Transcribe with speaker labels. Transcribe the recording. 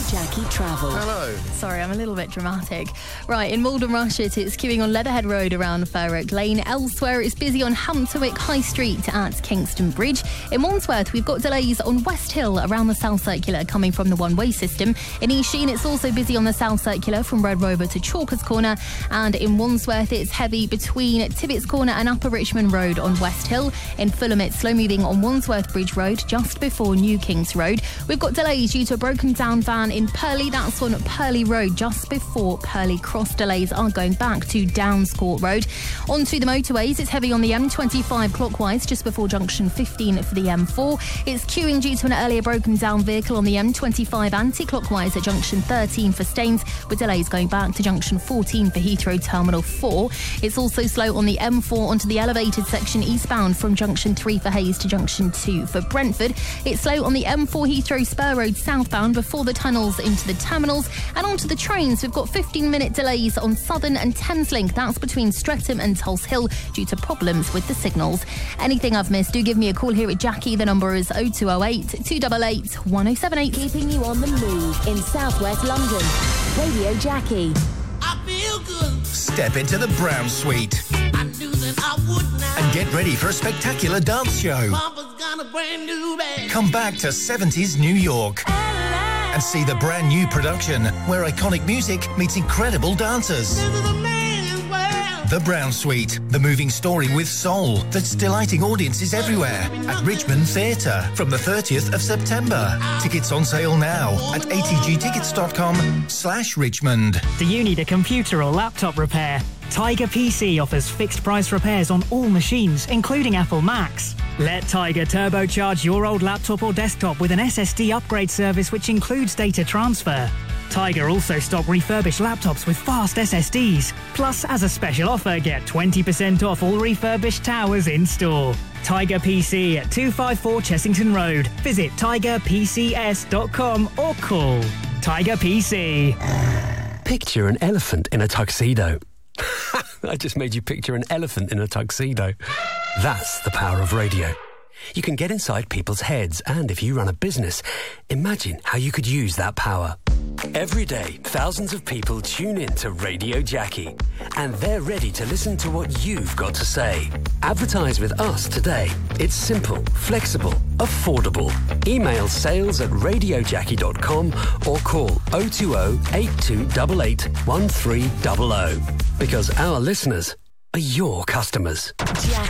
Speaker 1: Jackie Travel.
Speaker 2: Hello.
Speaker 3: Sorry, I'm a little bit dramatic. Right, in Malden Rushet, it's queuing on Leatherhead Road around Fair Oak Lane. Elsewhere, it's busy on Hamptonwick High Street at Kingston Bridge. In Wandsworth, we've got delays on West Hill around the South Circular coming from the one-way system. In East Sheen, it's also busy on the South Circular from Red Rover to Chalkers Corner. And in Wandsworth, it's heavy between Tibbets Corner and Upper Richmond Road on West Hill. In Fulham, it's slow-moving on Wandsworth Bridge Road just before New Kings Road. We've got delays due to a broken-down van in Purley. That's on Purley Road just before Purley Cross. Delays are going back to Downs Court Road. Onto the motorways, it's heavy on the M25 clockwise just before junction 15 for the M4. It's queuing due to an earlier broken-down vehicle on the M25 anti-clockwise at junction 13 for Staines, with delays going back to junction 14 for Heathrow Terminal 4. It's also slow on the M4 onto the elevated section eastbound from junction 3 for Hayes to junction 2 for Brentford. It's slow on the M4 Heathrow Spur Road southbound before the tunnels into the terminals. And onto the trains, we've got 15-minute delays on Southern and Thameslink. That's between Streatham and Tulse Hill due to problems with the signals. Anything I've missed, do give me a call here at Jackie. The number is 0208 288 1078.
Speaker 1: Keeping you on the move in southwest London. Radio Jackie.
Speaker 4: I feel good.
Speaker 5: Step into the Brown Suite
Speaker 4: I knew that I would now.
Speaker 5: and get ready for a spectacular dance show.
Speaker 4: Papa's got a brand new bag.
Speaker 5: Come back to 70s New York and see the brand new production where iconic music meets incredible dancers.
Speaker 4: This is a man's world.
Speaker 5: The Brown Suite, the moving story with soul that's delighting audiences everywhere at Richmond Theatre from the 30th of September. Tickets on sale now at atgtickets.com/Richmond.
Speaker 6: Do you need a computer or laptop repair? Tiger PC offers fixed price repairs on all machines, including Apple Macs. Let Tiger turbocharge your old laptop or desktop with an SSD upgrade service which includes data transfer. Tiger also stock refurbished laptops with fast SSDs. Plus, as a special offer, get 20% off all refurbished towers in store. Tiger PC at 254 Chessington Road. Visit tigerpcs.com or call Tiger PC.
Speaker 7: Picture an elephant in a tuxedo. I just made you picture an elephant in a tuxedo. That's the power of radio. You can get inside people's heads, and if you run a business, imagine how you could use that power. Every day, thousands of people tune in to Radio Jackie, and they're ready to listen to what you've got to say. Advertise with us today. It's simple, flexible, affordable. Email sales@radiojackie.com or call 020 8288 1300. Because our listeners are your customers.
Speaker 1: Jackie.